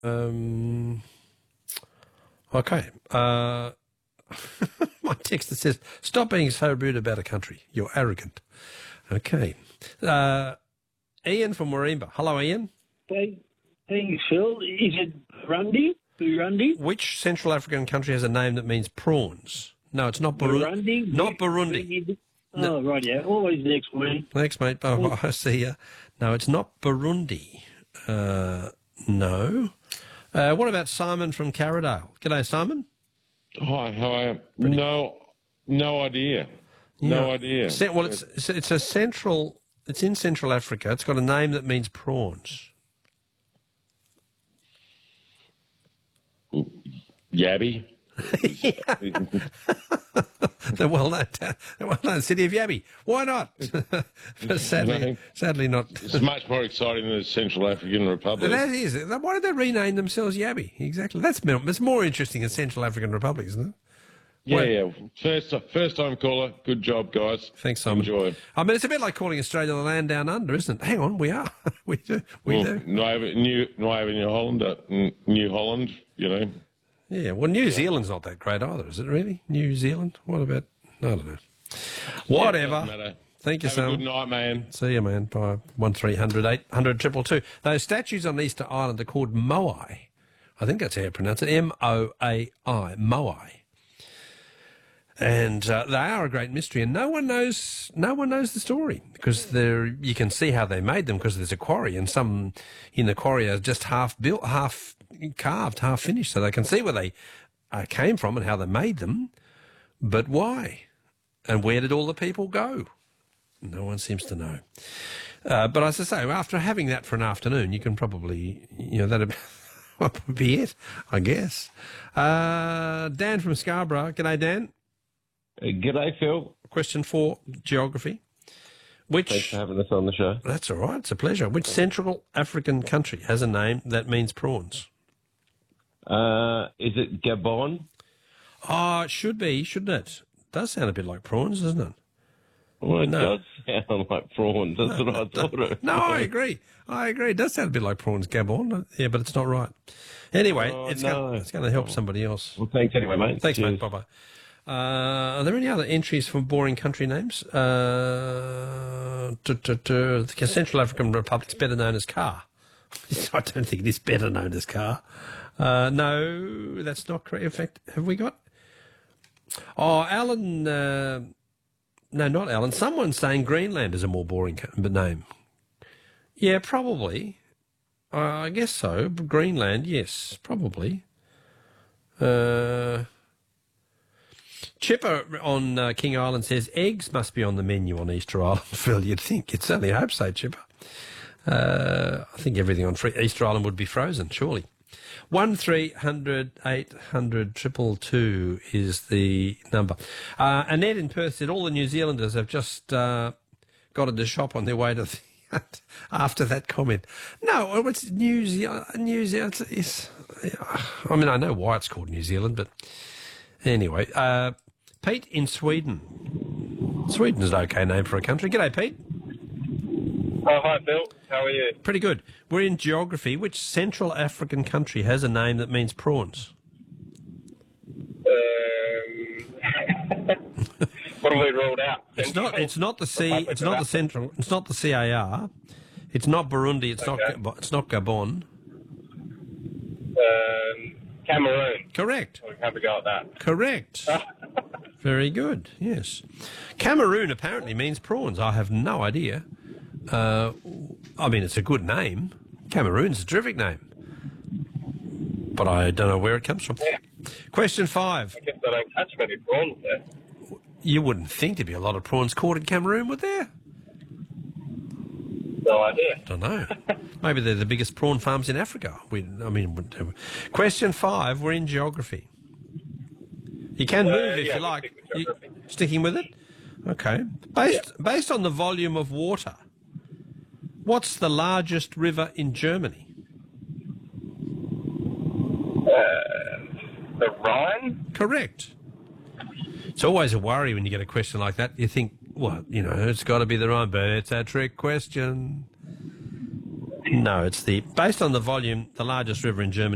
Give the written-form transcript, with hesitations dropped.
Okay. My texter says, stop being so rude about a country. You're arrogant. Okay. Ian from Warringah. Hello, Ian. Thanks, Phil. Is it Burundi? Burundi? Which Central African country has a name that means prawns? No, it's not Burundi. Burundi? Not Burundi. Oh, right, yeah. Always next week. Thanks, mate. Oh, I see you. No, it's not Burundi. No. What about Simon from Carradale? G'day, Simon. Hi, how are you? No idea. No idea. Well, it's a central. It's in Central Africa. It's got a name that means prawns. Yabby. The well-known city of Yabby. Why not? But sadly not. It's much more exciting than the Central African Republic. That is. Why did they rename themselves Yabby? Exactly. That's more interesting than Central African Republic, isn't it? Yeah. First time caller. Good job, guys. Thanks, Simon. Enjoy. I mean, it's a bit like calling Australia the land down under, isn't it? Hang on, we are. We do. New Holland, you know. Yeah, well, New Zealand's not that great either, is it really? New Zealand? What about... I don't know. Whatever. Yeah, thank you, Sam. Have a good night, man. See you, man. Bye. 1300 800 222. Those statues on Easter Island are called Moai. I think that's how you pronounce it. M-O-A-I. Moai. And they are a great mystery, and no one knows the story, because you can see how they made them, because there's a quarry, and some in the quarry are just half built, half carved, half finished, so they can see where they came from and how they made them. But why? And where did all the people go? No one seems to know. But as I say, after having that for an afternoon, you can probably, that'd be it, I guess. Dan from Scarborough. G'day, Dan. G'day, Phil. Question 4, geography. Thanks for having us on the show. That's all right. It's a pleasure. Which Central African country has a name that means prawns? Is it Gabon? Oh, it should be, shouldn't it? It does sound a bit like prawns, doesn't it? Well, it does sound like prawns. That's what I thought it. No, I agree. It does sound a bit like prawns, Gabon. Yeah, but it's not right. Anyway, it's going to help somebody else. Well, thanks anyway, mate. Thanks, mate. Bye-bye. Are there any other entries from boring country names? The Central African Republic's better known as Car. I don't think it is better known as Car. No, that's not correct. In fact, have we got... Oh, Alan... no, not Alan. Someone's saying Greenland is a more boring name. Yeah, probably. I guess so. Greenland, yes, probably. Chipper on King Island says eggs must be on the menu on Easter Island, Phil. You'd think. You'd certainly hope so, Chipper. I think everything on Easter Island would be frozen, surely. 1300 800 222 is the number. Annette in Perth said all the New Zealanders have just got into shop on their way to the after that comment. No, it's New Zealand. I mean, I know why it's called New Zealand, but anyway. Pete in Sweden. Sweden's an okay name for a country. G'day, Pete. Oh, hi, Phil. How are you? Pretty good. We're in geography. Which Central African country has a name that means prawns? What have we ruled out? It's not the C. It's not the Central. It's not the CAR. It's not Burundi. It's not Gabon. Cameroon. Correct. We have a go at that. Correct. Very good. Yes. Cameroon apparently means prawns. I have no idea. I mean, it's a good name. Cameroon's a terrific name. But I don't know where it comes from. Yeah. Question 5. I guess they don't catch many prawns there. You wouldn't think there'd be a lot of prawns caught in Cameroon, would there? No idea. Don't know. Maybe they're the biggest prawn farms in Africa. Question 5, we're in geography. You can move if you like. Sticking with it? Okay. Based on the volume of water, what's the largest river in Germany? The Rhine? Correct. It's always a worry when you get a question like that. You think, well, it's got to be the Rhine, but it's a trick question. No, it's based on the volume, the largest river in Germany